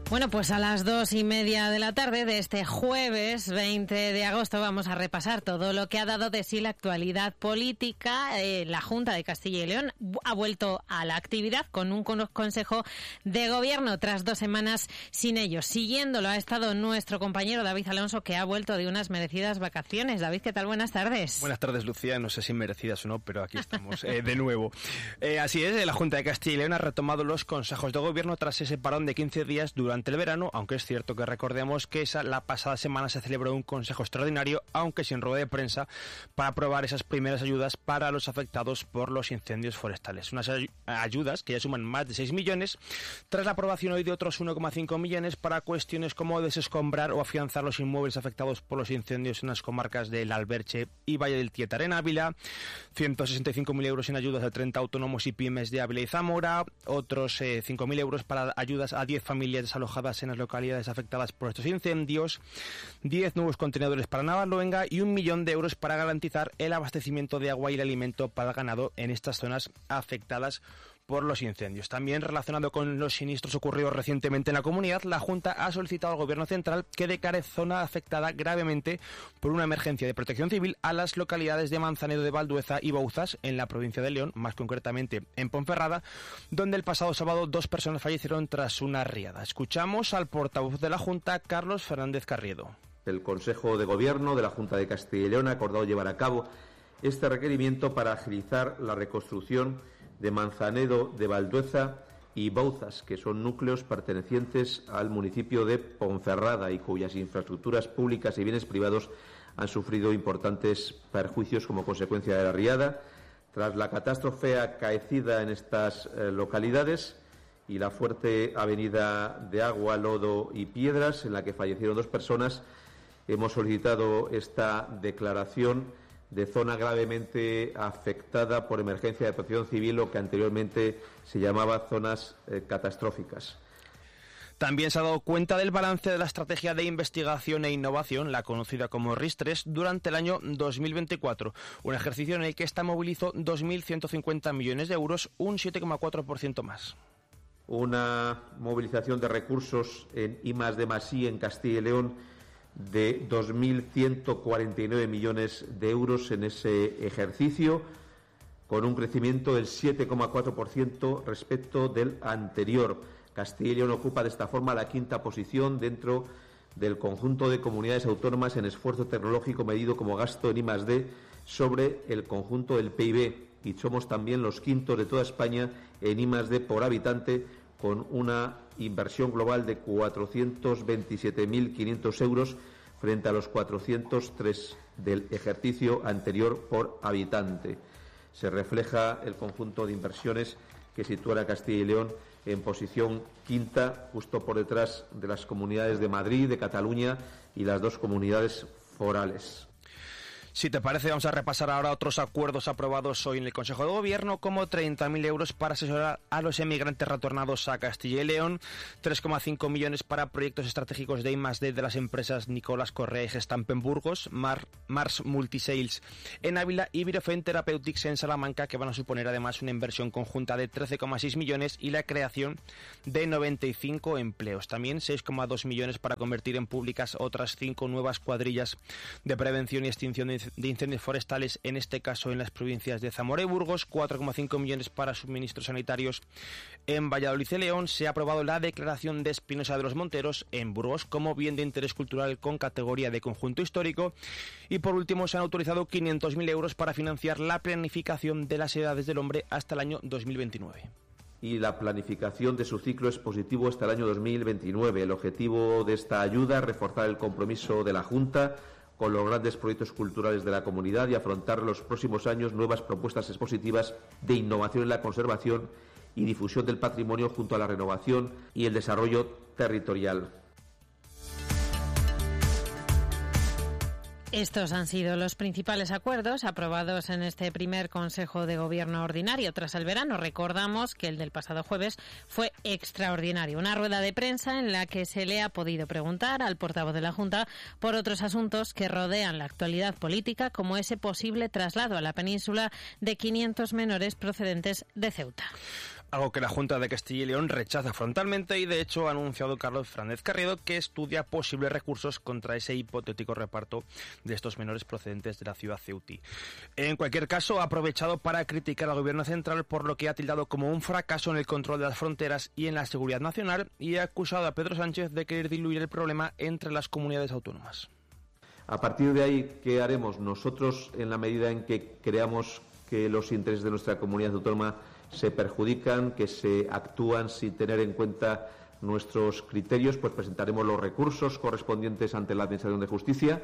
Bueno, pues a las 2:30 de la tarde de este jueves 20 de agosto vamos a repasar todo lo que ha dado de sí la actualidad política. La Junta de Castilla y León ha vuelto a la actividad con un consejo de gobierno tras 2 semanas sin ellos. Siguiéndolo ha estado nuestro compañero David Alonso, que ha vuelto de unas merecidas vacaciones. David, ¿qué tal? Buenas tardes. Buenas tardes, Lucía. No sé si merecidas o no, pero aquí estamos de nuevo. Así es, la Junta de Castilla y León ha retomado los consejos de gobierno tras ese parón de 15 días durante el verano, aunque es cierto que recordemos que la pasada semana se celebró un consejo extraordinario, aunque sin rueda de prensa, para aprobar esas primeras ayudas para los afectados por los incendios forestales. Unas ayudas que ya suman más de 6 millones, tras la aprobación hoy de otros 1,5 millones para cuestiones como desescombrar o afianzar los inmuebles afectados por los incendios en las comarcas del Alberche y Valle del Tietar en Ávila, 165.000 euros en ayudas a 30 autónomos y pymes de Ávila y Zamora, otros 5.000 euros para ayudas a 10 familias desalojadas en las localidades afectadas por estos incendios, 10 nuevos contenedores para Navaluenga y 1 millón de euros para garantizar el abastecimiento de agua y el alimento para el ganado en estas zonas afectadas por los incendios. También relacionado con los siniestros ocurridos recientemente en la comunidad, la Junta ha solicitado al Gobierno Central que declare zona afectada gravemente por una emergencia de protección civil a las localidades de Manzanedo de Valdueza y Bouzas, en la provincia de León, más concretamente en Ponferrada, donde el pasado sábado 2 personas fallecieron tras una riada. Escuchamos al portavoz de la Junta, Carlos Fernández Carriedo. El Consejo de Gobierno de la Junta de Castilla y León ha acordado llevar a cabo este requerimiento para agilizar la reconstrucción de Manzanedo de Valdueza y Bouzas, que son núcleos pertenecientes al municipio de Ponferrada y cuyas infraestructuras públicas y bienes privados han sufrido importantes perjuicios como consecuencia de la riada. Tras la catástrofe acaecida en estas localidades y la fuerte avenida de agua, lodo y piedras en la que fallecieron 2 personas, hemos solicitado esta declaración de zona gravemente afectada por emergencia de protección civil, lo que anteriormente se llamaba zonas catastróficas. También se ha dado cuenta del balance de la estrategia de investigación e innovación, la conocida como RIS3, durante el año 2024, un ejercicio en el que esta movilizó 2.150 millones de euros, un 7,4% más. Una movilización de recursos en I+D+I en Castilla y León de 2.149 millones de euros en ese ejercicio, con un crecimiento del 7,4% respecto del anterior. Castilla y León ocupa de esta forma la 5ª posición dentro del conjunto de comunidades autónomas en esfuerzo tecnológico medido como gasto en I+D sobre el conjunto del PIB, y somos también los 5º de toda España en I+D por habitante, con una inversión global de 427.500 euros frente a los 403 del ejercicio anterior por habitante. Se refleja el conjunto de inversiones que sitúa a Castilla y León en posición 5ª, justo por detrás de las comunidades de Madrid, de Cataluña y las 2 comunidades forales. Si te parece, vamos a repasar ahora otros acuerdos aprobados hoy en el Consejo de Gobierno, como 30.000 euros para asesorar a los emigrantes retornados a Castilla y León, 3,5 millones para proyectos estratégicos de I+D de las empresas Nicolás Correa y Gestamp en Burgos, Mars Multisales en Ávila y Virofem Therapeutics en Salamanca, que van a suponer además una inversión conjunta de 13,6 millones y la creación de 95 empleos. También 6,2 millones para convertir en públicas otras 5 nuevas cuadrillas de prevención y extinción de incendios forestales, en este caso en las provincias de Zamora y Burgos, 4,5 millones para suministros sanitarios en Valladolid y León. Se ha aprobado la declaración de Espinosa de los Monteros en Burgos como bien de interés cultural con categoría de conjunto histórico, y por último se han autorizado 500.000 euros para financiar la planificación de las edades del hombre hasta el año 2029. Y la planificación de su ciclo expositivo hasta el año 2029. El objetivo de esta ayuda es reforzar el compromiso de la Junta con los grandes proyectos culturales de la comunidad y afrontar los próximos años nuevas propuestas expositivas de innovación en la conservación y difusión del patrimonio junto a la renovación y el desarrollo territorial. Estos han sido los principales acuerdos aprobados en este primer Consejo de Gobierno ordinario tras el verano. Recordamos que el del pasado jueves fue extraordinario, una rueda de prensa en la que se le ha podido preguntar al portavoz de la Junta por otros asuntos que rodean la actualidad política, como ese posible traslado a la península de 500 menores procedentes de Ceuta. algo que la Junta de Castilla y León rechaza frontalmente y de hecho ha anunciado Carlos Fernández Carriedo que estudia posibles recursos contra ese hipotético reparto de estos menores procedentes de la ciudad ceutí. En cualquier caso, ha aprovechado para criticar al gobierno central por lo que ha tildado como un fracaso en el control de las fronteras y en la seguridad nacional y ha acusado a Pedro Sánchez de querer diluir el problema entre las comunidades autónomas. A partir de ahí, ¿qué haremos? Nosotros, en la medida en que creamos que los intereses de nuestra comunidad autónoma se perjudican, que se actúan sin tener en cuenta nuestros criterios, pues presentaremos los recursos correspondientes ante la Administración de Justicia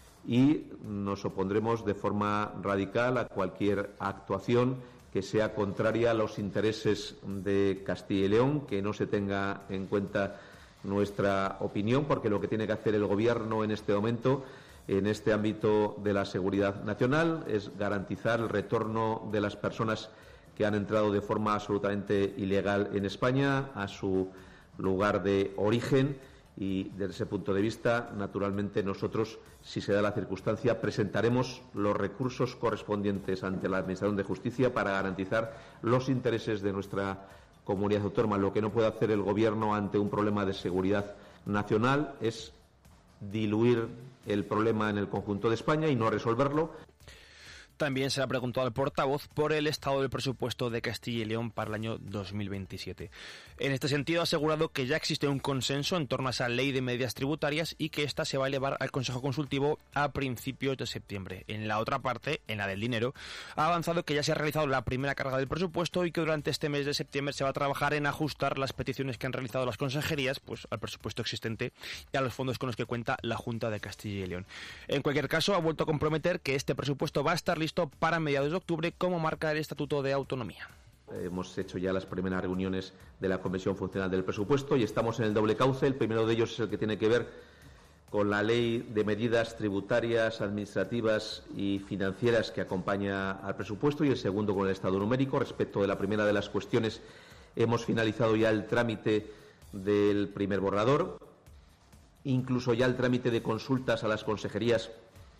y nos opondremos de forma radical a cualquier actuación que sea contraria a los intereses de Castilla y León, que no se tenga en cuenta nuestra opinión, porque lo que tiene que hacer el Gobierno en este momento, en este ámbito de la seguridad nacional, es garantizar el retorno de las personas que han entrado de forma absolutamente ilegal en España a su lugar de origen y, desde ese punto de vista, naturalmente nosotros, si se da la circunstancia, presentaremos los recursos correspondientes ante la Administración de Justicia para garantizar los intereses de nuestra comunidad autónoma. Lo que no puede hacer el Gobierno ante un problema de seguridad nacional es diluir el problema en el conjunto de España y no resolverlo. También se le ha preguntado al portavoz por el estado del presupuesto de Castilla y León para el año 2027. En este sentido, ha asegurado que ya existe un consenso en torno a esa ley de medidas tributarias y que ésta se va a elevar al Consejo Consultivo a principios de septiembre. En la otra parte, en la del dinero, ha avanzado que ya se ha realizado la primera carga del presupuesto y que durante este mes de septiembre se va a trabajar en ajustar las peticiones que han realizado las consejerías pues, al presupuesto existente y a los fondos con los que cuenta la Junta de Castilla y León. En cualquier caso, ha vuelto a comprometer que este presupuesto va a estar listo para mediados de octubre, como marca el Estatuto de Autonomía. Hemos hecho ya las primeras reuniones de la Comisión Funcional del Presupuesto y estamos en el doble cauce. El primero de ellos es el que tiene que ver con la ley de medidas tributarias, administrativas y financieras que acompaña al presupuesto y el segundo con el estado numérico. Respecto de la primera de las cuestiones, hemos finalizado ya el trámite del primer borrador, incluso ya el trámite de consultas a las consejerías,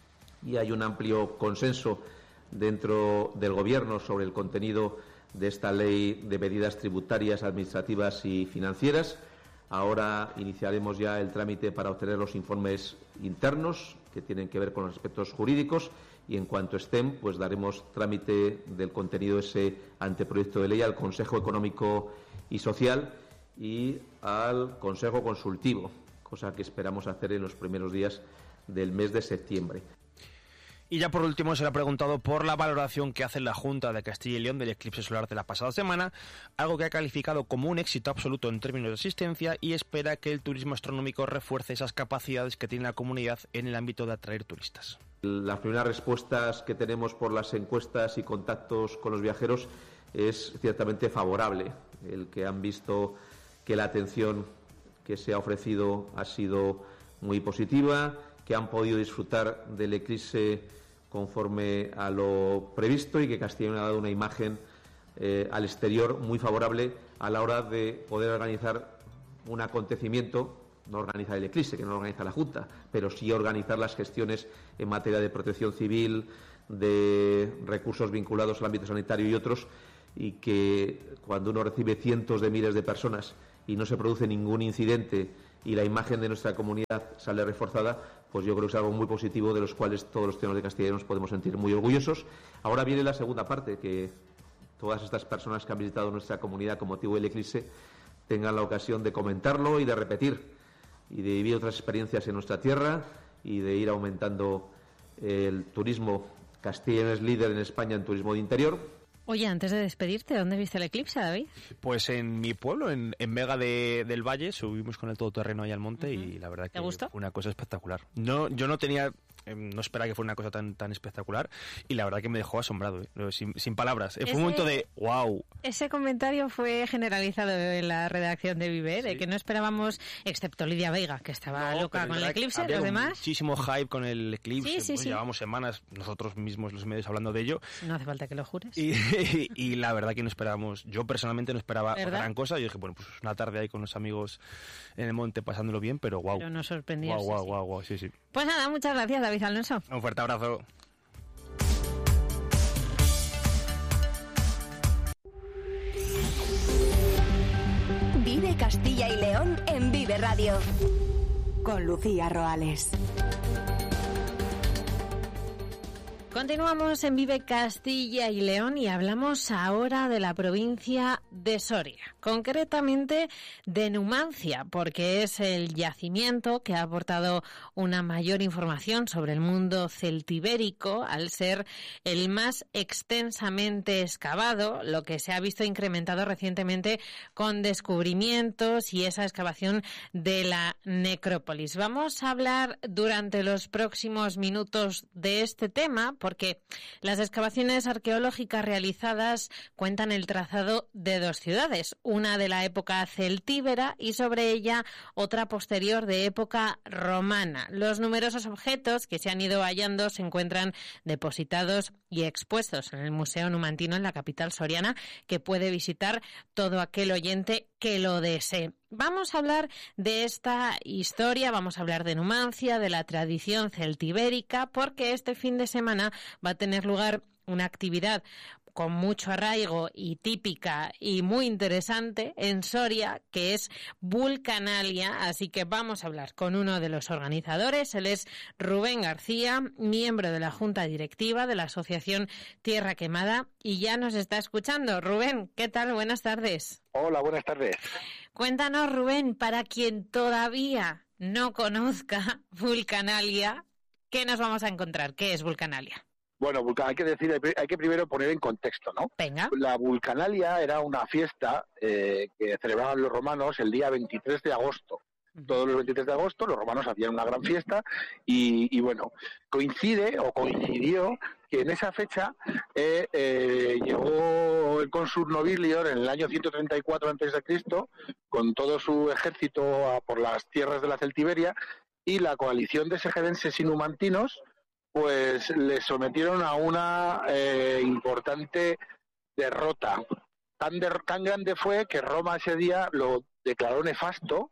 y hay un amplio consenso dentro del Gobierno sobre el contenido de esta ley de medidas tributarias, administrativas y financieras. Ahora iniciaremos ya el trámite para obtener los informes internos que tienen que ver con los aspectos jurídicos y en cuanto estén, pues daremos trámite del contenido de ese anteproyecto de ley al Consejo Económico y Social y al Consejo Consultivo, cosa que esperamos hacer en los primeros días del mes de septiembre. Y ya por último se le ha preguntado por la valoración que hace la Junta de Castilla y León del eclipse solar de la pasada semana, algo que ha calificado como un éxito absoluto en términos de asistencia y espera que el turismo astronómico refuerce esas capacidades que tiene la comunidad en el ámbito de atraer turistas. Las primeras respuestas que tenemos por las encuestas y contactos con los viajeros es ciertamente favorable. El que han visto que la atención que se ha ofrecido ha sido muy positiva, que han podido disfrutar del eclipse conforme a lo previsto y que Castilla y León ha dado una imagen al exterior muy favorable a la hora de poder organizar un acontecimiento, no organizar el eclipse, que no lo organiza la Junta, pero sí organizar las gestiones en materia de protección civil, de recursos vinculados al ámbito sanitario y otros, y que cuando uno recibe cientos de miles de personas y no se produce ningún incidente y la imagen de nuestra comunidad sale reforzada, pues yo creo que es algo muy positivo de los cuales todos los ciudadanos de Castilla y León nos podemos sentir muy orgullosos. Ahora viene la segunda parte, que todas estas personas que han visitado nuestra comunidad con motivo del eclipse tengan la ocasión de comentarlo y de repetir y de vivir otras experiencias en nuestra tierra y de ir aumentando el turismo. Castilla y León es líder en España en turismo de interior. Oye, antes de despedirte, ¿dónde viste el eclipse, David? Pues en mi pueblo, en Vega del Valle, subimos con el todoterreno ahí al monte y la verdad que fue una cosa espectacular. No, yo no tenía... No esperaba que fuera una cosa tan espectacular y la verdad que me dejó asombrado, sin palabras. Fue un momento de wow. Ese comentario fue generalizado en la redacción de Viver, de que no esperábamos, excepto Lidia Veiga, que estaba loca con el eclipse, los demás. Muchísimo hype con el eclipse, sí. Llevamos semanas nosotros mismos los medios hablando de ello. No hace falta que lo jures. Y la verdad que no esperábamos, yo personalmente no esperaba gran cosa. Yo dije, bueno, pues una tarde ahí con los amigos en el monte pasándolo bien, pero wow. Pero nos sorprendió. Wow, sí. Pues nada, muchas gracias, David Alonso. Un fuerte abrazo. Castilla y León en Vive Radio. Con Lucía Roales. Continuamos en Vive Castilla y León y hablamos ahora de la provincia de Soria, concretamente de Numancia, porque es el yacimiento que ha aportado una mayor información sobre el mundo celtibérico al ser el más extensamente excavado, lo que se ha visto incrementado recientemente con descubrimientos y esa excavación de la necrópolis. Vamos a hablar durante los próximos minutos de este tema, porque las excavaciones arqueológicas realizadas cuentan el trazado de dos ciudades, una de la época celtíbera y sobre ella otra posterior de época romana. Los numerosos objetos que se han ido hallando se encuentran depositados y expuestos en el Museo Numantino en la capital soriana, que puede visitar todo aquel oyente que lo desee. Vamos a hablar de esta historia, vamos a hablar de Numancia, de la tradición celtibérica, porque este fin de semana va a tener lugar una actividad con mucho arraigo y típica y muy interesante en Soria, que es Vulcanalia. Así que vamos a hablar con uno de los organizadores. Él es Rubén García, miembro de la Junta Directiva de la Asociación Tierra Quemada, y ya nos está escuchando. Rubén, ¿qué tal? Buenas tardes. Hola, buenas tardes. Cuéntanos, Rubén, para quien todavía no conozca Vulcanalia, ¿qué nos vamos a encontrar? ¿Qué es Vulcanalia? Bueno, hay que primero poner en contexto, ¿no? Venga. La Vulcanalia era una fiesta que celebraban los romanos el día 23 de agosto. Todos los 23 de agosto los romanos hacían una gran fiesta y bueno, coincidió que en esa fecha llegó el cónsul Nobilior en el año 134 a.C. con todo su ejército por las tierras de la Celtiberia, y la coalición de segedenses y numantinos pues le sometieron a una importante derrota. Tan grande fue que Roma ese día lo declaró nefasto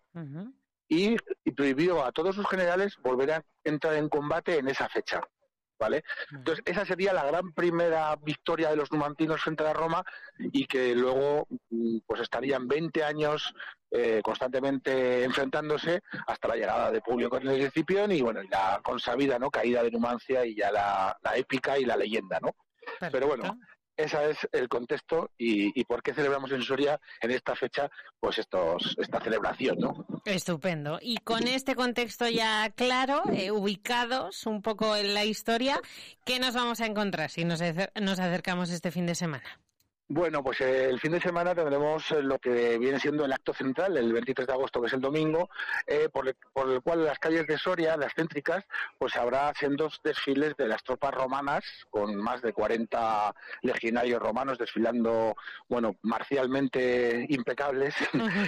y prohibió a todos sus generales volver a entrar en combate en esa fecha, ¿vale? Entonces esa sería la gran primera victoria de los numantinos frente a Roma, y que luego pues estarían 20 años constantemente enfrentándose hasta la llegada de Publio Cornelio Escipión y bueno, la consabida, ¿no?, caída de Numancia, y ya la épica y la leyenda, ¿no? Perfecto. Pero bueno, ese es el contexto y por qué celebramos en Soria en esta fecha pues esta celebración, ¿no? Estupendo. Y con este contexto ya claro, ubicados un poco en la historia, ¿qué nos vamos a encontrar si nos acercamos este fin de semana? Bueno, pues el fin de semana tendremos lo que viene siendo el acto central, el 23 de agosto, que es el domingo, por el cual en las calles de Soria, las céntricas, pues habrá sendos desfiles de las tropas romanas, con más de 40 legionarios romanos desfilando, bueno, marcialmente impecables,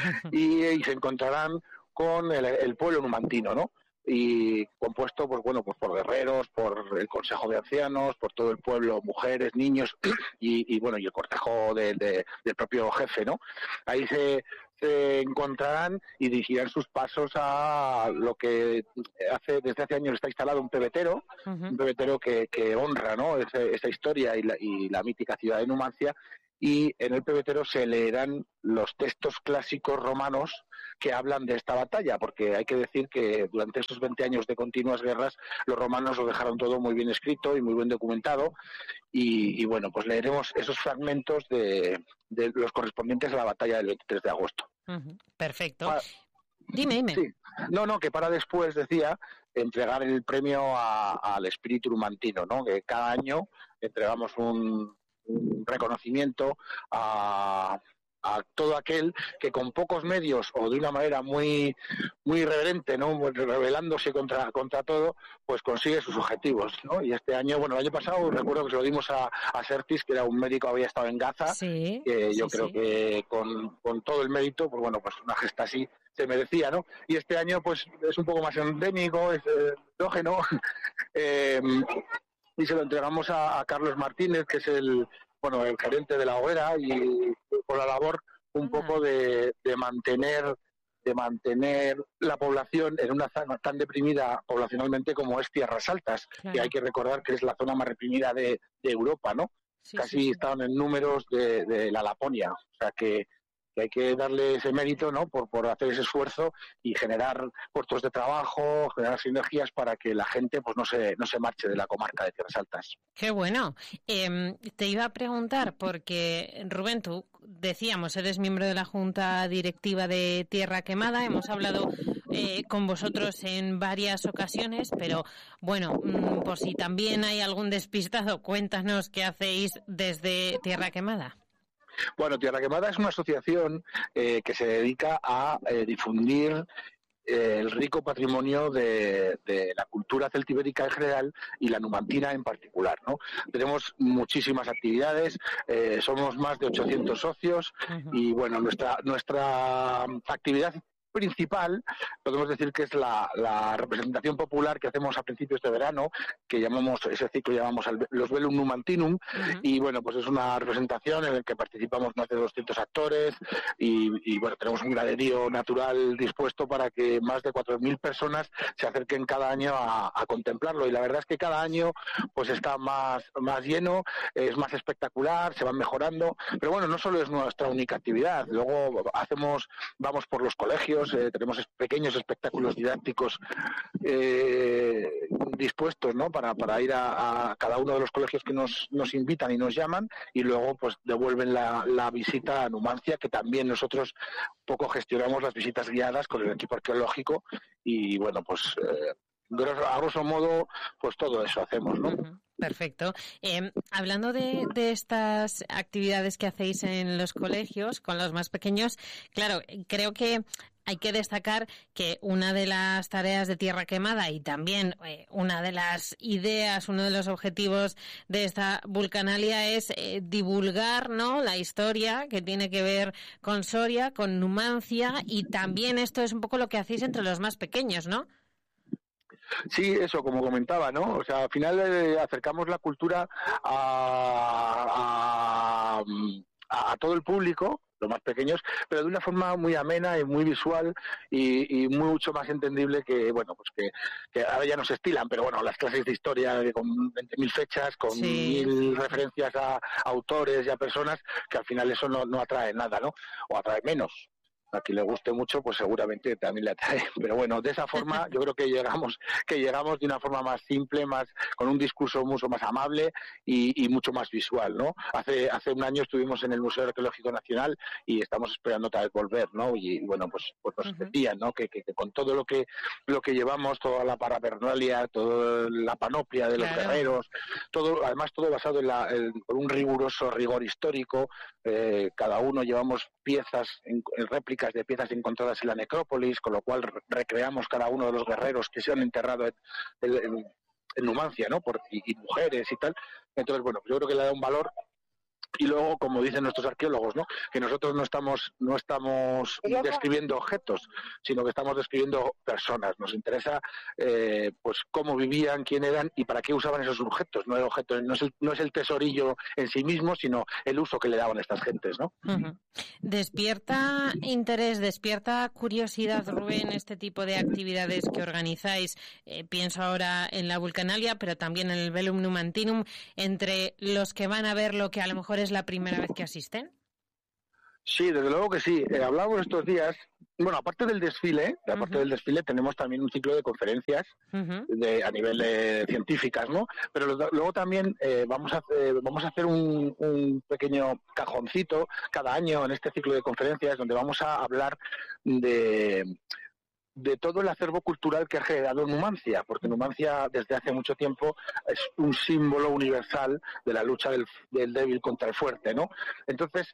y se encontrarán con el pueblo numantino, ¿no? Y compuesto, pues bueno, pues por guerreros, por el Consejo de Ancianos, por todo el pueblo, mujeres, niños y bueno, y el cortejo del propio jefe, ¿no? Ahí se encontrarán y dirigirán sus pasos a lo que desde hace años está instalado un pebetero, un pebetero que honra, ¿no?, esa historia y la mítica ciudad de Numancia. Y en el pebetero se leerán los textos clásicos romanos que hablan de esta batalla, porque hay que decir que durante estos 20 años de continuas guerras los romanos lo dejaron todo muy bien escrito y muy bien documentado, y bueno, pues leeremos esos fragmentos de los correspondientes a la batalla del 23 de agosto. Perfecto. Dime. Sí. No, que para después, decía, entregar el premio al espíritu numantino, ¿no? Que cada año entregamos un reconocimiento a todo aquel que con pocos medios o de una manera muy muy irreverente, ¿no?, rebelándose contra todo, pues consigue sus objetivos, ¿no? Y este año, bueno, el año pasado recuerdo que se lo dimos a Sertis, que era un médico que había estado en Gaza, sí, que yo creo que con todo el mérito, pues bueno, pues una gesta así se merecía, ¿no? Y este año pues es un poco más endémico, es endógeno, y se lo entregamos a Carlos Martínez, que es el gerente de la hoguera, y por la labor un poco de mantener la población en una zona tan deprimida poblacionalmente como es Tierras Altas, claro, que hay que recordar que es la zona más reprimida de Europa, ¿no? Sí, Casi estaban en números de la Laponia, o sea que hay que darle ese mérito, ¿no? Por hacer ese esfuerzo y generar puestos de trabajo, generar sinergias para que la gente pues no se marche de la comarca de Tierras Altas. Qué bueno. Te iba a preguntar, porque Rubén, tú decíamos, eres miembro de la Junta Directiva de Tierra Quemada, hemos hablado con vosotros en varias ocasiones, pero bueno, por si también hay algún despistado, cuéntanos qué hacéis desde Tierra Quemada. Bueno, Tierra Quemada es una asociación que se dedica a difundir el rico patrimonio de la cultura celtibérica en general y la numantina en particular, ¿no? Tenemos muchísimas actividades, somos más de 800 socios y bueno, nuestra actividad principal, podemos decir que es la representación popular que hacemos a principios de verano, que llamamos ese ciclo los Velum Numantinum, y bueno, pues es una representación en la que participamos más de 200 actores y bueno, tenemos un graderío natural dispuesto para que más de 4.000 personas se acerquen cada año a contemplarlo, y la verdad es que cada año pues está más lleno, es más espectacular, se van mejorando, pero bueno, no solo es nuestra única actividad, luego vamos por los colegios, tenemos pequeños espectáculos didácticos dispuestos, ¿no? para ir a cada uno de los colegios que nos invitan y nos llaman, y luego pues devuelven la visita a Numancia, que también nosotros poco gestionamos las visitas guiadas con el equipo arqueológico, y bueno, pues a grosso modo pues todo eso hacemos, ¿no? Perfecto. Hablando de estas actividades que hacéis en los colegios con los más pequeños, claro, creo que hay que destacar que una de las tareas de Tierra Quemada y también una de las ideas, uno de los objetivos de esta Vulcanalia es divulgar, ¿no?, la historia que tiene que ver con Soria, con Numancia, y también esto es un poco lo que hacéis entre los más pequeños, ¿no? Sí, eso, como comentaba, ¿no? O sea, al final acercamos la cultura a todo el público, los más pequeños, pero de una forma muy amena y muy visual y mucho más entendible que, bueno, pues que ahora ya no se estilan, pero bueno, las clases de historia con 20.000 fechas, con 1.000 referencias a autores y a personas, que al final eso no atrae nada, ¿no? O atrae menos. A quien le guste mucho, pues seguramente también le atrae. Pero bueno, de esa forma yo creo que llegamos de una forma más simple, con un discurso mucho más amable y mucho más visual, ¿no? Hace un año estuvimos en el Museo Arqueológico Nacional y estamos esperando tal vez volver, ¿no? Y bueno, pues nos decían, ¿no? Que con todo lo que llevamos, toda la parafernalia, toda la panoplia de los guerreros, además todo basado por un riguroso rigor histórico, cada uno llevamos piezas en réplicas de piezas encontradas en la necrópolis, con lo cual recreamos cada uno de los guerreros que se han enterrado en Numancia, ¿no? Y mujeres y tal. Entonces, bueno, yo creo que le da un valor. Y luego, como dicen nuestros arqueólogos, ¿no?, que nosotros no estamos describiendo objetos, sino que estamos describiendo personas. Nos interesa pues cómo vivían, quién eran y para qué usaban esos objetos. No es el tesorillo en sí mismo, sino el uso que le daban a estas gentes, ¿no? Despierta interés, despierta curiosidad, Rubén, este tipo de actividades que organizáis. Pienso ahora en la Vulcanalia, pero también en el Velum Numantinum, entre los que van a ver lo que a lo mejor es la primera vez que asisten. Sí, desde luego que sí. Hablamos estos días, bueno, aparte del desfile, tenemos también un ciclo de conferencias a nivel científicas, ¿no? Pero luego también vamos a hacer un pequeño cajoncito cada año en este ciclo de conferencias donde vamos a hablar de todo el acervo cultural que ha generado Numancia, porque Numancia desde hace mucho tiempo es un símbolo universal de la lucha del débil contra el fuerte, ¿no? Entonces,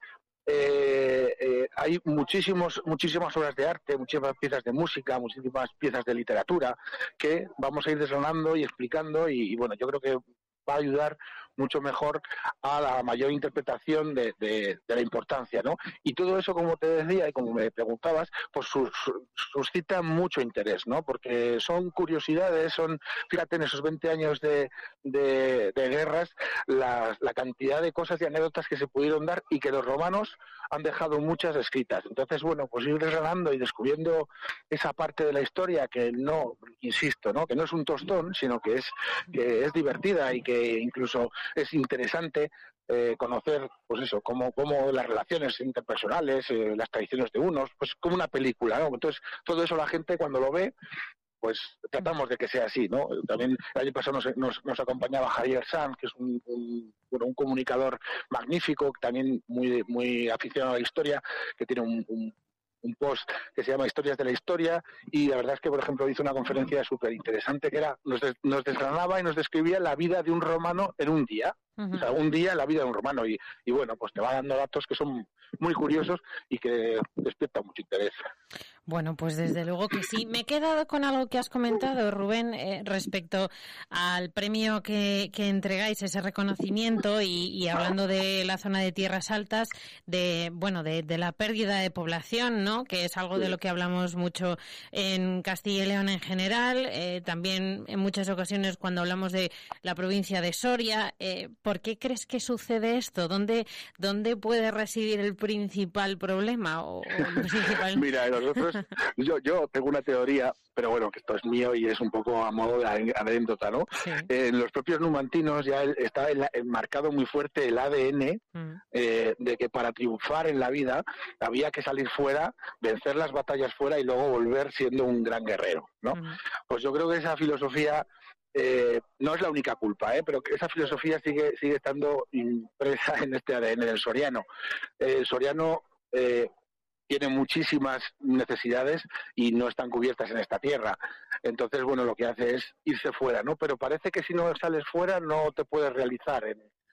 hay muchísimas obras de arte, muchísimas piezas de música, muchísimas piezas de literatura que vamos a ir desgranando y explicando y bueno, yo creo que va a ayudar mucho mejor a la mayor interpretación de la importancia, ¿no? Y todo eso, como te decía y como me preguntabas, pues suscita mucho interés, ¿no? Porque son curiosidades, fíjate, en esos 20 años de guerras, la cantidad de cosas y anécdotas que se pudieron dar y que los romanos han dejado muchas escritas. Entonces, bueno, pues ir desgranando y descubriendo esa parte de la historia que no, insisto, ¿no?, que no es un tostón, sino que es divertida y que incluso es interesante, conocer, pues eso, cómo las relaciones interpersonales, las tradiciones de unos, pues como una película, ¿no? Entonces, todo eso la gente cuando lo ve, pues tratamos de que sea así, ¿no? También el año pasado nos acompañaba Javier Sanz, que es un comunicador magnífico, también muy aficionado a la historia, que tiene un post que se llama Historias de la Historia, y la verdad es que, por ejemplo, hizo una conferencia súper interesante que era, nos desgranaba y nos describía la vida de un romano en un día. O sea, un día en la vida de un romano, y bueno, pues te va dando datos que son muy curiosos y que despiertan mucho interés. Bueno, pues desde luego que sí. Me he quedado con algo que has comentado, Rubén, respecto al premio que entregáis, ese reconocimiento, y hablando de la zona de Tierras Altas, de la pérdida de población, ¿no? Que es algo de lo que hablamos mucho en Castilla y León en general, también en muchas ocasiones cuando hablamos de la provincia de Soria. ¿Por qué crees que sucede esto? ¿Dónde puede residir el principal problema? Mira, nosotros, yo tengo una teoría, pero bueno, que esto es mío y es un poco a modo de anécdota, ¿no? Sí. En los propios numantinos ya está enmarcado muy fuerte el ADN de que para triunfar en la vida había que salir fuera, vencer las batallas fuera y luego volver siendo un gran guerrero, ¿no? Pues yo creo que esa filosofía no es la única culpa, pero que esa filosofía sigue estando impresa en este ADN del soriano. El soriano tiene muchísimas necesidades y no están cubiertas en esta tierra. Entonces, bueno, lo que hace es irse fuera, ¿no? Pero parece que si no sales fuera no te puedes realizar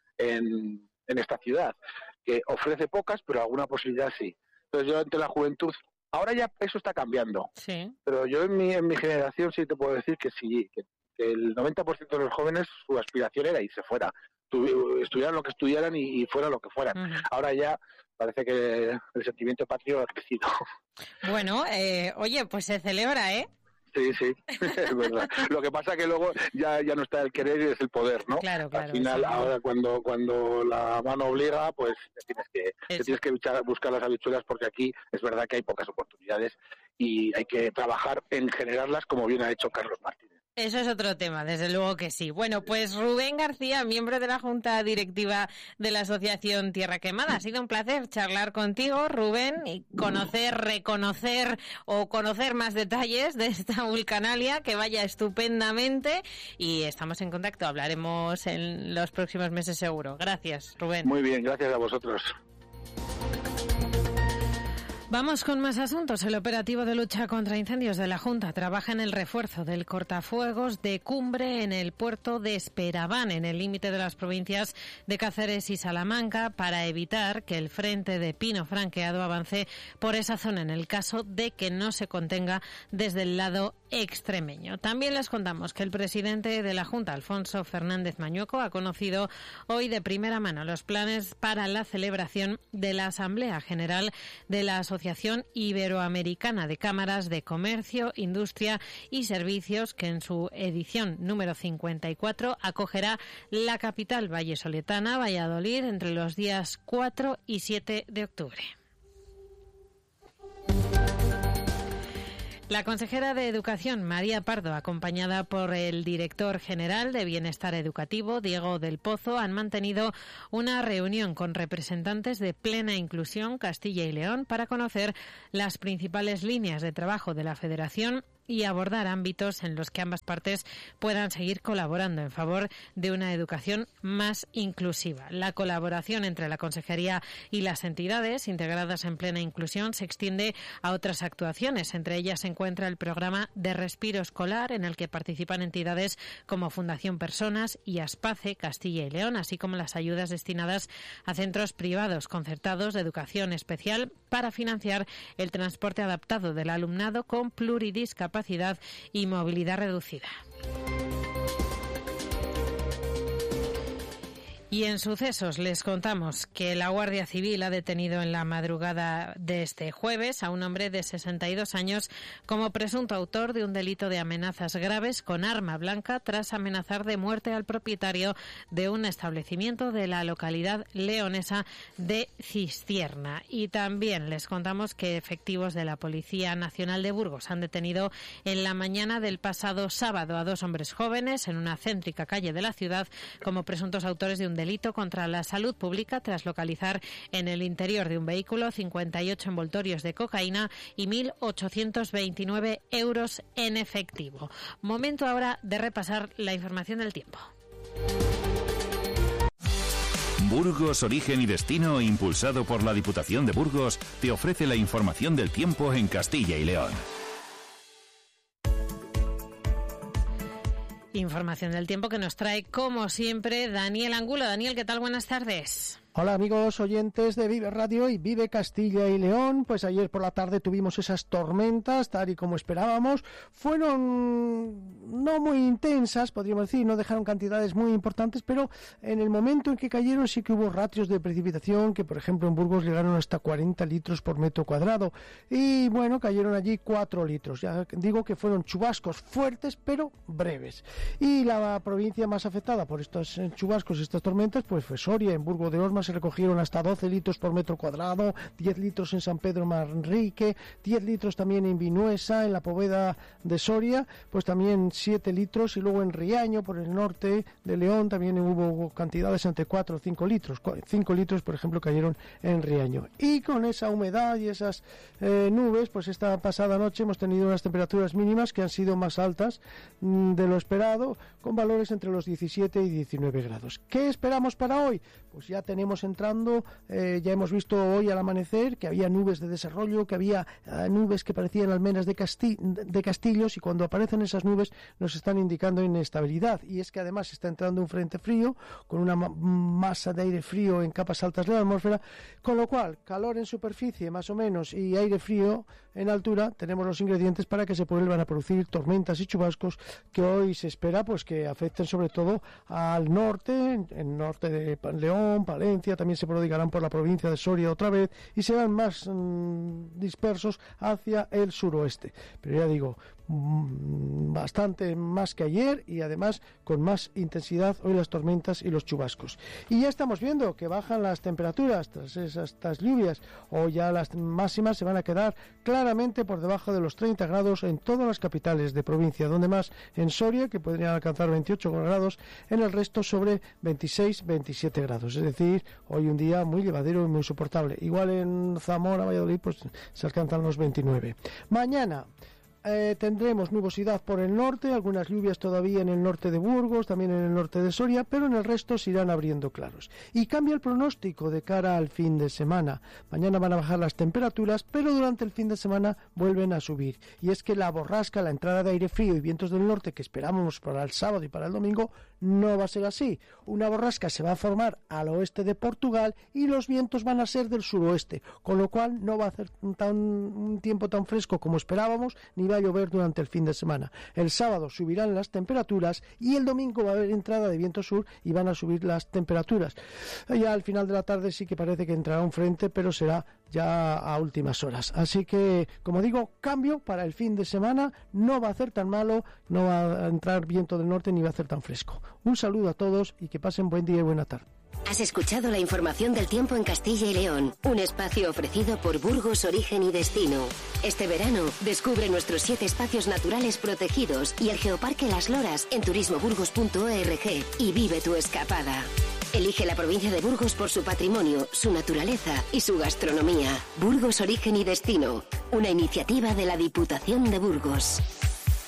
en esta ciudad, que ofrece pocas, pero alguna posibilidad sí. Entonces yo ante la juventud, ahora ya eso está cambiando, sí. Pero yo en mi generación sí te puedo decir que sí, que el 90% de los jóvenes su aspiración era irse fuera, estudiaran lo que estudiaran y fuera lo que fueran. Ahora ya parece que el sentimiento patrio ha crecido. Bueno, oye, pues se celebra, ¿eh? Sí, es verdad. Lo que pasa que luego ya no está el querer y es el poder, ¿no? Claro. Al final, ahora cuando la mano obliga, pues te tienes que buscar las habichuelas, porque aquí es verdad que hay pocas oportunidades y hay que trabajar en generarlas, como bien ha hecho Carlos Martínez. Eso es otro tema, desde luego que sí. Bueno, pues Rubén García, miembro de la Junta Directiva de la Asociación Tierra Quemada. Ha sido un placer charlar contigo, Rubén, y reconocer más detalles de esta vulcanalia, que vaya estupendamente, y estamos en contacto. Hablaremos en los próximos meses seguro. Gracias, Rubén. Muy bien, gracias a vosotros. Vamos con más asuntos. El operativo de lucha contra incendios de la Junta trabaja en el refuerzo del cortafuegos de Cumbre en el puerto de Esperaván, en el límite de las provincias de Cáceres y Salamanca, para evitar que el frente de pino franqueado avance por esa zona en el caso de que no se contenga desde el lado extremeño. También les contamos que el presidente de la Junta, Alfonso Fernández Mañueco, ha conocido hoy de primera mano los planes para la celebración de la Asamblea General de la Asociación Iberoamericana de Cámaras de Comercio, Industria y Servicios, que en su edición número 54 acogerá la capital vallesoletana, Valladolid, entre los días 4 y 7 de octubre. La consejera de Educación, María Pardo, acompañada por el director general de Bienestar Educativo, Diego del Pozo, han mantenido una reunión con representantes de Plena Inclusión Castilla y León para conocer las principales líneas de trabajo de la Federación y abordar ámbitos en los que ambas partes puedan seguir colaborando en favor de una educación más inclusiva. La colaboración entre la Consejería y las entidades integradas en Plena Inclusión se extiende a otras actuaciones. Entre ellas se encuentra el programa de respiro escolar, en el que participan entidades como Fundación Personas y Aspace Castilla y León, así como las ayudas destinadas a centros privados concertados de educación especial para financiar el transporte adaptado del alumnado con pluridiscapacidad y movilidad reducida. Y en sucesos les contamos que la Guardia Civil ha detenido en la madrugada de este jueves a un hombre de 62 años como presunto autor de un delito de amenazas graves con arma blanca tras amenazar de muerte al propietario de un establecimiento de la localidad leonesa de Cistierna. Y también les contamos que efectivos de la Policía Nacional de Burgos han detenido en la mañana del pasado sábado a dos hombres jóvenes en una céntrica calle de la ciudad como presuntos autores de un delito contra la salud pública tras localizar en el interior de un vehículo 58 envoltorios de cocaína y 1.829 euros en efectivo. Momento ahora de repasar la información del tiempo. Burgos, Origen y Destino, impulsado por la Diputación de Burgos, te ofrece la información del tiempo en Castilla y León. Información del tiempo que nos trae, como siempre, Daniel Angulo. Daniel, ¿qué tal? Buenas tardes. Hola amigos oyentes de Vive Radio y Vive Castilla y León. Pues ayer por la tarde tuvimos esas tormentas, tal y como esperábamos. Fueron no muy intensas, podríamos decir, no dejaron cantidades muy importantes, pero en el momento en que cayeron sí que hubo ratios de precipitación que, por ejemplo, en Burgos llegaron hasta 40 litros por metro cuadrado. Y bueno, cayeron allí 4 litros. Ya digo que fueron chubascos fuertes, pero breves. Y la provincia más afectada por estos chubascos, estas tormentas, pues fue Soria. En Burgo de Osma se recogieron hasta 12 litros por metro cuadrado, 10 litros en San Pedro Manrique, 10 litros también en Vinuesa, en la Poveda de Soria, pues también 7 litros, y luego en Riaño, por el norte de León, también hubo cantidades entre 4 o 5 litros. 5 litros, por ejemplo, cayeron en Riaño. Y con esa humedad y esas nubes, pues esta pasada noche hemos tenido unas temperaturas mínimas que han sido más altas de lo esperado, con valores entre los 17 y 19 grados. ¿Qué esperamos para hoy? Pues ya tenemos entrando, ya hemos visto hoy al amanecer que había nubes de desarrollo, que había nubes que parecían almenas de castillos, y cuando aparecen esas nubes nos están indicando inestabilidad, y es que además está entrando un frente frío con una masa de aire frío en capas altas de la atmósfera, con lo cual calor en superficie más o menos y aire frío en altura, tenemos los ingredientes para que se vuelvan a producir tormentas y chubascos que hoy se espera pues que afecten sobre todo al norte, en el norte de León, Palencia, también se prodigarán por la provincia de Soria otra vez y serán más dispersos hacia el suroeste. Pero ya digo, bastante más que ayer, y además con más intensidad hoy las tormentas y los chubascos. Y ya estamos viendo que bajan las temperaturas tras estas lluvias. Hoy ya las máximas se van a quedar claramente por debajo de los 30 grados en todas las capitales de provincia, donde más en Soria, que podrían alcanzar 28 grados, en el resto sobre 26-27 grados. Es decir, hoy un día muy llevadero y muy soportable. Igual en Zamora, Valladolid, pues se alcanzan los 29. Mañana tendremos nubosidad por el norte, algunas lluvias todavía en el norte de Burgos, también en el norte de Soria, pero en el resto se irán abriendo claros. Y cambia el pronóstico de cara al fin de semana. Mañana van a bajar las temperaturas, pero durante el fin de semana vuelven a subir. Y es que la borrasca, la entrada de aire frío y vientos del norte que esperábamos para el sábado y para el domingo, no va a ser así. Una borrasca se va a formar al oeste de Portugal y los vientos van a ser del suroeste, con lo cual no va a hacer un tiempo tan fresco como esperábamos, ni va a llover durante el fin de semana. El sábado subirán las temperaturas y el domingo va a haber entrada de viento sur y van a subir las temperaturas. Ya al final de la tarde sí que parece que entrará un frente, pero será ya a últimas horas. Así que, como digo, cambio para el fin de semana. No va a hacer tan malo, no va a entrar viento del norte ni va a hacer tan fresco. Un saludo a todos y que pasen buen día y buena tarde. Has escuchado la información del tiempo en Castilla y León, un espacio ofrecido por Burgos, Origen y Destino. Este verano, descubre nuestros 7 espacios naturales protegidos y el Geoparque Las Loras en turismoburgos.org y vive tu escapada. Elige la provincia de Burgos por su patrimonio, su naturaleza y su gastronomía. Burgos, Origen y Destino, una iniciativa de la Diputación de Burgos.